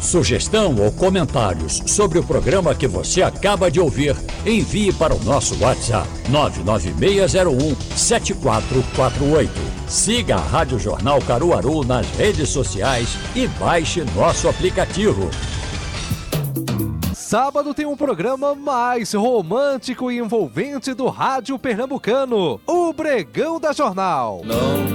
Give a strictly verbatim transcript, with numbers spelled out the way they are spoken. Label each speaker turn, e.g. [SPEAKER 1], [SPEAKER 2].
[SPEAKER 1] Sugestão ou comentários sobre o programa que você acaba de ouvir, envie para o nosso WhatsApp nove nove seis zero um sete quatro quatro oito. Siga a Rádio Jornal Caruaru nas redes sociais e baixe nosso aplicativo.
[SPEAKER 2] Sábado tem um programa mais romântico e envolvente do rádio pernambucano, o Bregão da Jornal.
[SPEAKER 3] Não.